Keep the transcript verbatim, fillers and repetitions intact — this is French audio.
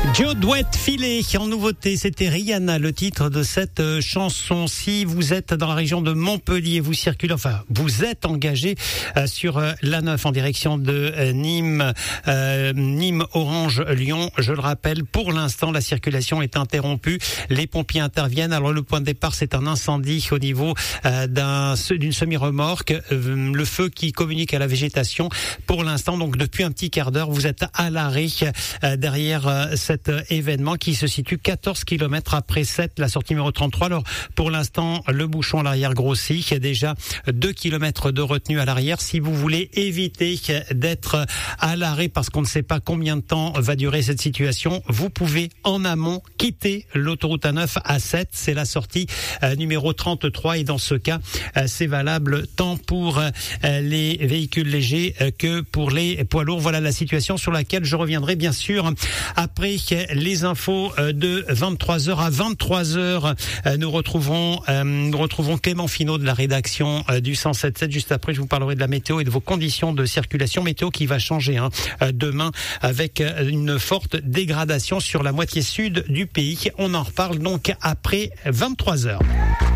Joe Douet Filet en nouveauté, c'était Rihanna, le titre de cette chanson. Si vous êtes dans la région de Montpellier, vous circulez, enfin vous êtes engagé euh, sur euh, l'A neuf en direction de euh, Nîmes, euh, Nîmes, Orange, Lyon. Je le rappelle, pour l'instant la circulation est interrompue. Les pompiers interviennent. Alors le point de départ, c'est un incendie au niveau euh, d'un d'une semi-remorque. Euh, le feu qui communique à la végétation. Pour l'instant, donc depuis un petit quart d'heure, vous êtes à l'arrêt euh, derrière euh, cet événement qui se situe quatorze kilomètres après sept, la sortie numéro trente-trois. Alors, pour l'instant, le bouchon à l'arrière grossit. Il y a déjà deux kilomètres de retenue à l'arrière. Si vous voulez éviter d'être à l'arrêt parce qu'on ne sait pas combien de temps va durer cette situation, vous pouvez en amont quitter l'autoroute A neuf à sept. C'est la sortie euh, numéro trente-trois et dans ce cas, euh, c'est valable tant pour euh, les véhicules légers euh, que pour les poids lourds. Voilà la situation sur laquelle je reviendrai bien sûr après les infos de vingt-trois heures à vingt-trois heures. Nous retrouverons, euh, nous retrouverons Clément Finot de la rédaction du cent sept sept. Juste après, je vous parlerai de la météo et de vos conditions de circulation. Météo qui va changer hein, demain avec une forte dégradation sur la moitié sud du pays. On en reparle donc après vingt-trois heures.